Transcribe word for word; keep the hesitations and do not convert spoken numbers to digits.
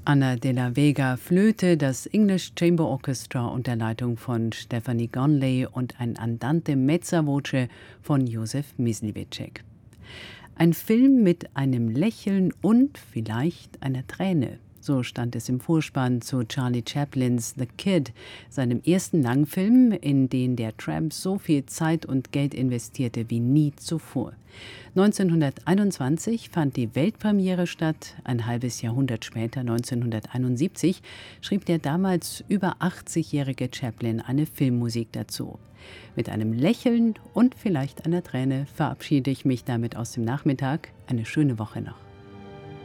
Anna de la Vega Flöte, das English Chamber Orchestra unter Leitung von Stephanie Gonley und ein Andante Mezza Voce von Josef Myslivecek. Ein Film mit einem Lächeln und vielleicht einer Träne. So stand es im Vorspann zu Charlie Chaplins The Kid, seinem ersten Langfilm, in den der Tramp so viel Zeit und Geld investierte wie nie zuvor. neunzehnhunderteinundzwanzig fand die Weltpremiere statt. Ein halbes Jahrhundert später, neunzehnhunderteinundsiebzig, schrieb der damals über achtzigjährige Chaplin eine Filmmusik dazu. Mit einem Lächeln und vielleicht einer Träne verabschiede ich mich damit aus dem Nachmittag. Eine schöne Woche noch.